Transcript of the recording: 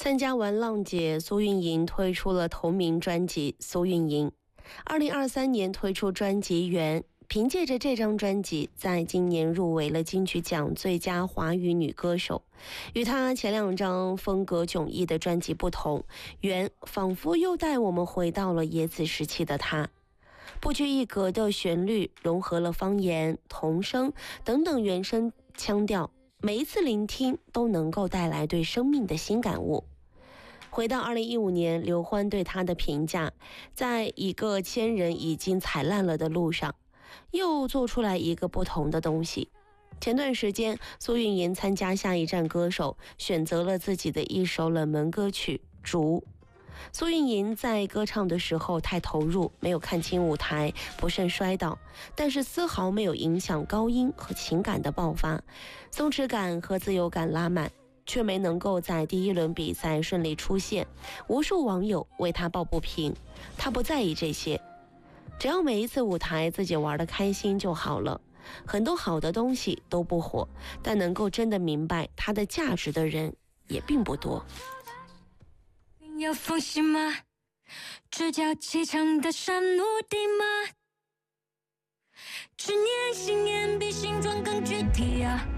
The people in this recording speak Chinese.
参加完浪姐，苏运莹推出了同名专辑《苏运莹》。2023年推出专辑《缘》，凭借着这张专辑，在今年入围了金曲奖最佳华语女歌手。与她前两张风格迥异的专辑不同，《缘》仿佛又带我们回到了野子时期的她。不拘一格的旋律融合了方言、童声等等原声腔调，每一次聆听都能够带来对生命的新感悟。回到2015年，刘欢对他的评价，在一个千人已经踩烂了的路上，又做出来一个不同的东西。前段时间，苏运莹参加下一站歌手，选择了自己的一首冷门歌曲《竹》。苏运莹在歌唱的时候太投入，没有看清舞台，不慎摔倒，但是丝毫没有影响高音和情感的爆发，松弛感和自由感拉满，却没能够在第一轮比赛顺利出现。无数网友为他抱不平，他不在意这些，只要每一次舞台自己玩得开心就好了。很多好的东西都不火，但能够真的明白它的价值的人也并不多。 有缝隙吗？只叫气场的山路地吗？执念信念比形状更具体啊！